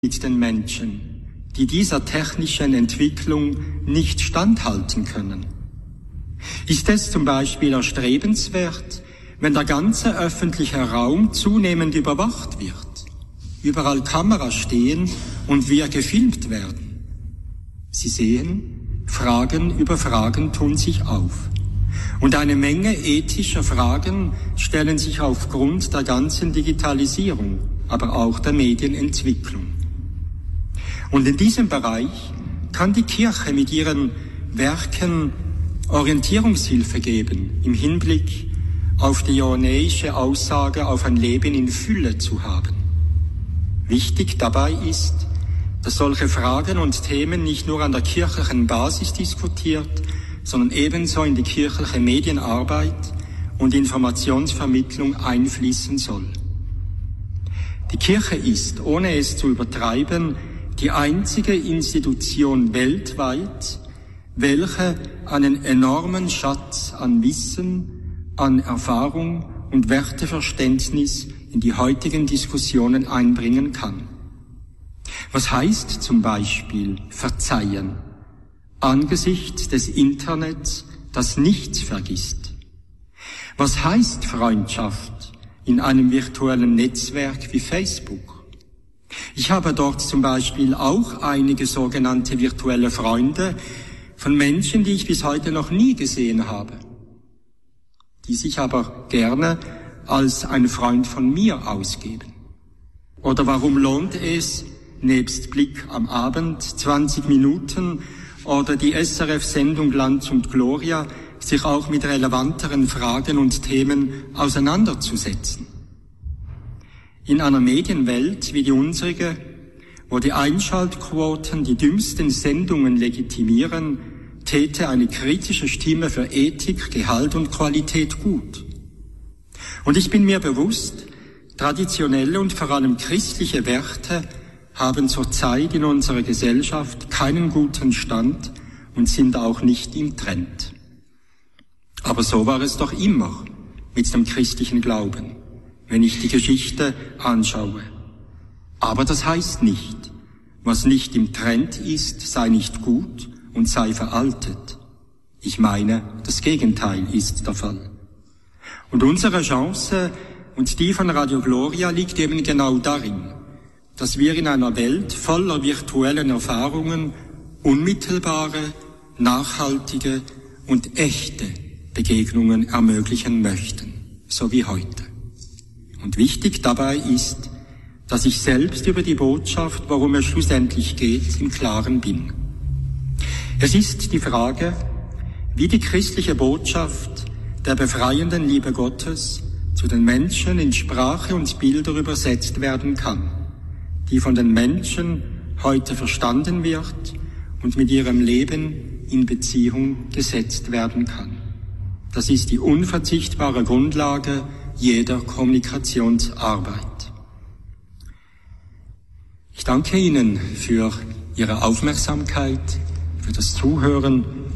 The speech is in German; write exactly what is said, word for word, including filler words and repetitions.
mit den Menschen, die dieser technischen Entwicklung nicht standhalten können? Ist es zum Beispiel erstrebenswert, wenn der ganze öffentliche Raum zunehmend überwacht wird, überall Kameras stehen und wir gefilmt werden? Sie sehen, Fragen über Fragen tun sich auf. Und eine Menge ethischer Fragen stellen sich aufgrund der ganzen Digitalisierung, aber auch der Medienentwicklung. Und in diesem Bereich kann die Kirche mit ihren Werken Orientierungshilfe geben, im Hinblick auf die johannäische Aussage, auf ein Leben in Fülle zu haben. Wichtig dabei ist, dass solche Fragen und Themen nicht nur an der kirchlichen Basis diskutiert, sondern ebenso in die kirchliche Medienarbeit und Informationsvermittlung einfließen soll. Die Kirche ist, ohne es zu übertreiben, die einzige Institution weltweit, welche einen enormen Schatz an Wissen, an Erfahrung und Werteverständnis in die heutigen Diskussionen einbringen kann. Was heißt zum Beispiel verzeihen angesichts des Internets, das nichts vergisst? Was heißt Freundschaft in einem virtuellen Netzwerk wie Facebook? Ich habe dort zum Beispiel auch einige sogenannte virtuelle Freunde von Menschen, die ich bis heute noch nie gesehen habe, die sich aber gerne als ein Freund von mir ausgeben. Oder warum lohnt es, nebst Blick am Abend, zwanzig Minuten oder die S R F-Sendung Glanz und Gloria, sich auch mit relevanteren Fragen und Themen auseinanderzusetzen? In einer Medienwelt wie die unsere, wo die Einschaltquoten die dümmsten Sendungen legitimieren, täte eine kritische Stimme für Ethik, Gehalt und Qualität gut. Und ich bin mir bewusst, traditionelle und vor allem christliche Werte haben zurzeit in unserer Gesellschaft keinen guten Stand und sind auch nicht im Trend. Aber so war es doch immer mit dem christlichen Glauben, wenn ich die Geschichte anschaue. Aber das heißt nicht, was nicht im Trend ist, sei nicht gut und sei veraltet. Ich meine, das Gegenteil ist der Fall. Und unsere Chance und die von Radio Gloria liegt eben genau darin, dass wir in einer Welt voller virtuellen Erfahrungen unmittelbare, nachhaltige und echte Begegnungen ermöglichen möchten, so wie heute. Und wichtig dabei ist, dass ich selbst über die Botschaft, worum es schlussendlich geht, im Klaren bin. Es ist die Frage, wie die christliche Botschaft der befreienden Liebe Gottes zu den Menschen in Sprache und Bilder übersetzt werden kann, die von den Menschen heute verstanden wird und mit ihrem Leben in Beziehung gesetzt werden kann. Das ist die unverzichtbare Grundlage jeder Kommunikationsarbeit. Ich danke Ihnen für Ihre Aufmerksamkeit, für das Zuhören